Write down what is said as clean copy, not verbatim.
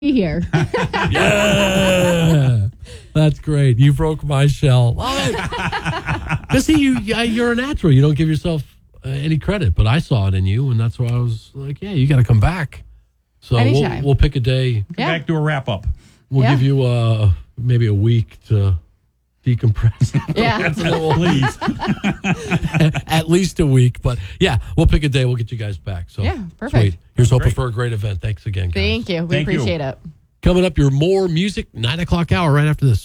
here. Yeah, that's great. You broke my shell. Because see, you're a natural. You don't give yourself any credit, but I saw it in you, and that's why I was like, yeah, you got to come back. So Anytime. we'll pick a day. Yeah. Back to a wrap up. We'll give you maybe a week to decompress. Yeah. Please. At least a week. But yeah, we'll pick a day. We'll get you guys back. So Yeah, perfect. Sweet. Here's hoping Great. for a great event. Thanks again, guys. Thank you. We Thank you. appreciate it. Coming up, your more music, 9 o'clock hour right after this.